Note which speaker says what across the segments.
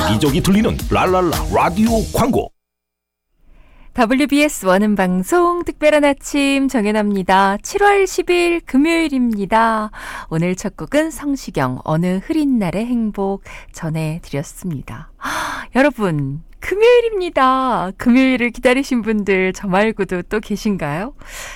Speaker 1: 여기저기 들리는 랄랄라 라디오 광고.
Speaker 2: WBS 원음방송 특별한 아침 정연아입니다. 7월 10일 금요일입니다. 오늘 첫 곡은 성시경 어느 흐린 날의 행복 전해드렸습니다. 여러분 금요일입니다. 금요일을 기다리신 분들 저 말고도 또 계신가요?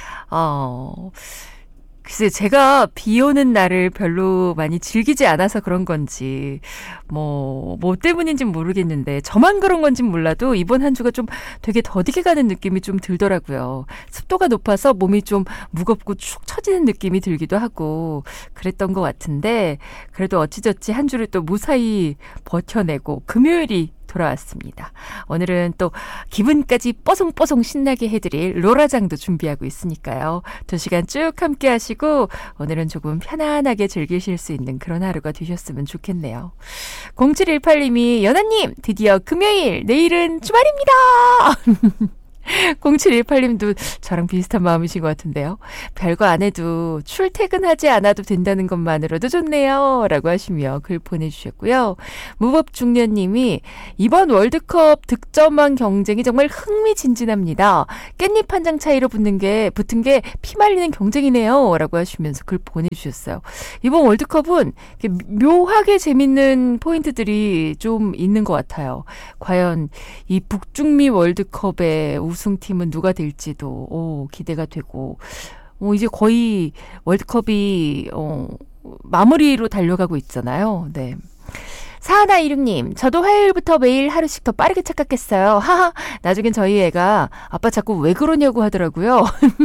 Speaker 2: 글쎄 제가 비 오는 날을 별로 많이 즐기지 않아서 그런 건지 뭐 때문인지는 모르겠는데 저만 그런 건진 몰라도 이번 한 주가 좀 되게 더디게 가는 느낌이 좀 들더라고요. 습도가 높아서 몸이 좀 무겁고 축 처지는 느낌이 들기도 하고 그랬던 것 같은데 그래도 어찌저찌 한 주를 또 무사히 버텨내고 금요일이 돌아왔습니다. 오늘은 또 기분까지 뽀송뽀송 신나게 해드릴 로라장도 준비하고 있으니까요. 2시간 쭉 함께 하시고 오늘은 조금 편안하게 즐기실 수 있는 그런 하루가 되셨으면 좋겠네요. 0718님이 연아님 드디어 금요일 내일은 주말입니다. 0718님도 저랑 비슷한 마음이신 것 같은데요. 별거 안 해도 출퇴근하지 않아도 된다는 것만으로도 좋네요 라고 하시며 글 보내주셨고요. 무법중년님이 이번 월드컵 득점왕 경쟁이 정말 흥미진진합니다. 깻잎 한 장 차이로 붙은 게 피말리는 경쟁이네요 라고 하시면서 글 보내주셨어요. 이번 월드컵은 묘하게 재밌는 포인트들이 좀 있는 것 같아요. 과연 이 북중미 월드컵의 우승팀은 누가 될지도 기대가 되고 이제 거의 월드컵이 마무리로 달려가고 있잖아요. 네. 4116님 저도 화요일부터 매일 하루씩 더 빠르게 착각했어요. 하하 나중엔 저희 애가 아빠 자꾸 왜 그러냐고 하더라고요.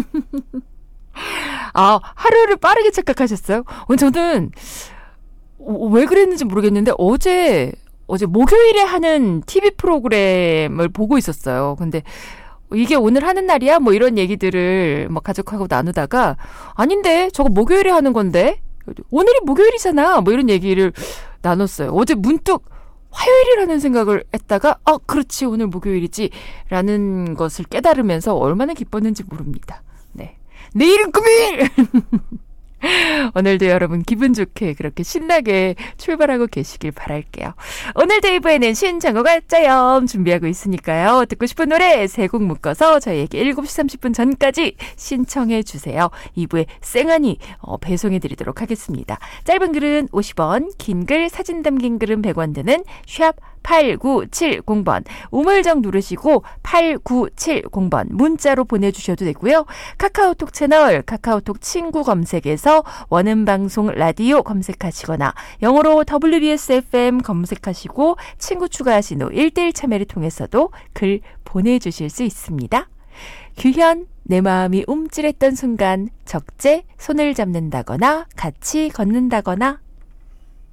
Speaker 2: 하루를 빠르게 착각하셨어요? 저는 왜 그랬는지 모르겠는데 어제 목요일에 하는 TV 프로그램을 보고 있었어요. 근데 이게 오늘 하는 날이야? 뭐 이런 얘기들을 막 가족하고 나누다가 아닌데 저거 목요일에 하는 건데 오늘이 목요일이잖아 뭐 이런 얘기를 나눴어요. 어제 문득 화요일이라는 생각을 했다가 그렇지 오늘 목요일이지 라는 것을 깨달으면서 얼마나 기뻤는지 모릅니다. 네. 내일은 금요일! 오늘도 여러분 기분 좋게 그렇게 신나게 출발하고 계시길 바랄게요. 오늘 데이브에는 신청곡 짜염 준비하고 있으니까요. 듣고 싶은 노래 3곡 묶어서 저희에게 7시 30분 전까지 신청해 주세요. 2부에 쌩하니 배송해 드리도록 하겠습니다. 짧은 글은 50원, 긴 글 사진 담긴 글은 100원 드는 샵 8970번 우물정 누르시고 8970번 문자로 보내주셔도 되고요. 카카오톡 채널 카카오톡 친구 검색에서 원음방송 라디오 검색하시거나 영어로 WBS FM 검색하시고 친구 추가하신 후 1대1 참여를 통해서도 글 보내주실 수 있습니다. 규현 내 마음이 움찔했던 순간 적재 손을 잡는다거나 같이 걷는다거나